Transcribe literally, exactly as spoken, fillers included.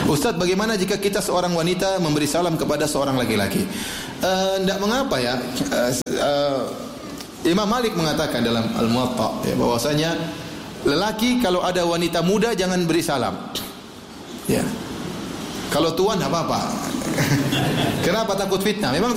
Ustaz, bagaimana jika kita seorang wanita memberi salam kepada seorang laki-laki? Tidak uh, mengapa ya. Uh, uh, Imam Malik mengatakan dalam Al-Muwatta ya, bahwasanya lelaki kalau ada wanita muda jangan beri salam. Ya. Kalau tuan apa-apa. Kenapa takut fitnah? Memang